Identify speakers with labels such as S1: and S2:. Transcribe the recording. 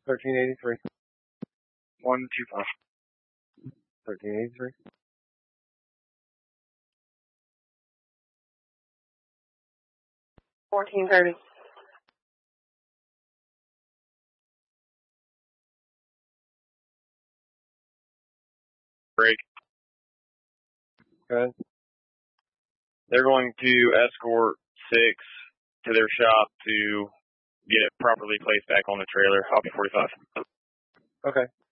S1: 1383.
S2: 125.
S1: 1383.
S3: 1430.
S2: Break.
S1: Good.
S2: They're going to escort 6 to their shop to get it properly placed back on the trailer. I'll be 45.
S1: Okay.